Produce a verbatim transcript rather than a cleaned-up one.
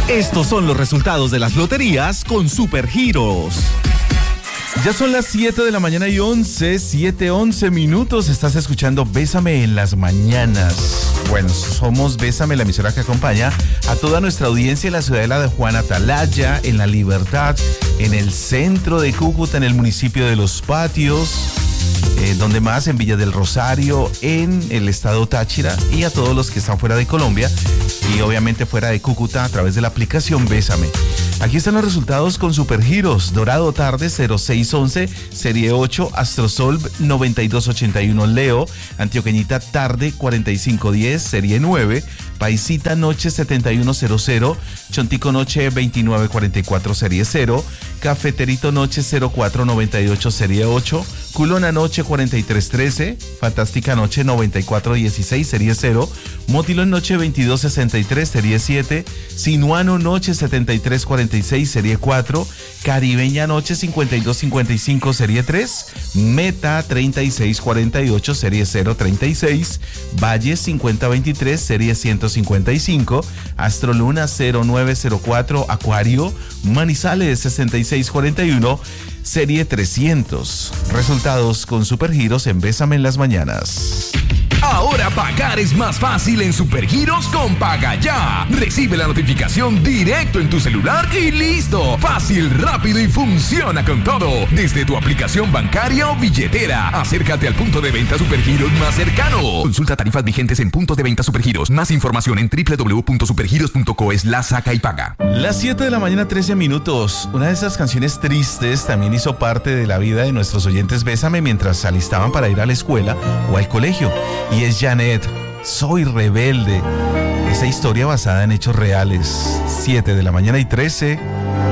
Estos son los resultados de las loterías con Supergiros. Ya son las siete de la mañana y once, siete, once minutos. Estás escuchando Bésame en las mañanas. Bueno, somos Bésame, la emisora que acompaña a toda nuestra audiencia en la ciudadela de Juan Atalaya, en La Libertad, en el centro de Cúcuta, en el municipio de Los Patios, eh, donde más, en Villa del Rosario, en el estado Táchira, y a todos los que están fuera de Colombia y obviamente fuera de Cúcuta a través de la aplicación Bésame. Aquí están los resultados con Supergiros. Dorado Tarde cero seis once, Serie ocho, Astrosol noventa y dos ochenta y uno Leo, Antioqueñita Tarde cuarenta y cinco diez, Serie nueve, Paisita Noche setenta y uno cero cero, Chontico Noche veintinueve cuarenta y cuatro Serie cero, Cafeterito Noche cero cuatro noventa y ocho Serie ocho, Culona Noche cuarenta y tres trece, Fantástica Noche noventa y cuatro dieciséis Serie cero, Motilón Noche veintidós sesenta y tres Serie siete, Sinuano Noche setenta y tres cuarenta y seis Serie cuatro, Caribeña Noche cincuenta y dos cincuenta y cinco Serie tres, Meta treinta y seis cuarenta y ocho Serie cero treinta y seis, Valle cincuenta veintitrés Serie ciento cincuenta y cinco, Astroluna cero nueve cero cuatro Acuario, Manizales sesenta y seis cuarenta y uno Serie trescientos. Resultados con Supergiros en Bésame en las mañanas. Ahora pagar es más fácil en Supergiros con Paga Ya. Recibe la notificación directo en tu celular y listo. Fácil, rápido y funciona con todo. Desde tu aplicación bancaria o billetera. Acércate al punto de venta Supergiros más cercano. Consulta tarifas vigentes en puntos de venta Supergiros. Más información en doble u doble u doble u punto supergiros punto co slash saca y paga. Las siete de la mañana, trece minutos. Una de esas canciones tristes también hizo parte de la vida de nuestros oyentes Bésame mientras se alistaban para ir a la escuela o al colegio. Y es Janet, Soy Rebelde. Esa historia basada en hechos reales. siete de la mañana y trece.